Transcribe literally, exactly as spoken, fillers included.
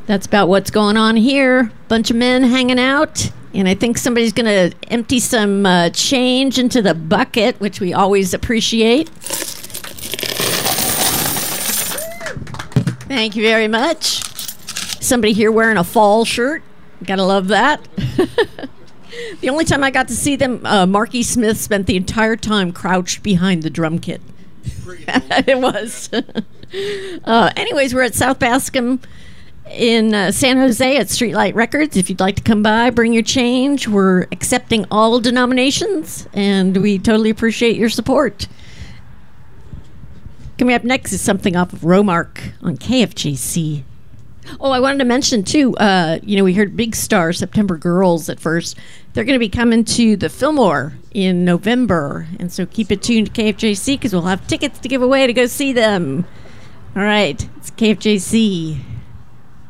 That's about what's going on here. Bunch of men hanging out. And I think somebody's going to empty some uh, change into the bucket, which we always appreciate. Thank you very much. Somebody here wearing a fall shirt. Gotta love that. The only time I got to see them, uh, Marky Smith spent the entire time crouched behind the drum kit. It was. uh, anyways, we're at South Bascom in uh, San Jose at Streetlight Records. If you'd like to come by, bring your change. We're accepting all denominations, and we totally appreciate your support. Coming up next is something off of Romark on K F J C. Oh, I wanted to mention, too, uh, you know, we heard Big Star, September Girls at first. They're going to be coming to the Fillmore in November, and so keep it tuned to K F J C because we'll have tickets to give away to go see them. All right, it's K F J C.